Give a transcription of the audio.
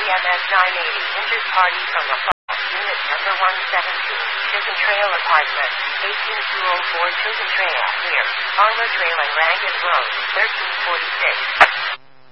EMS 980 injured party from the unit number 117, Chisholm Trail Apartment, 18204 Chisholm Trail, near Armour Trail and Ragged Road, 1346.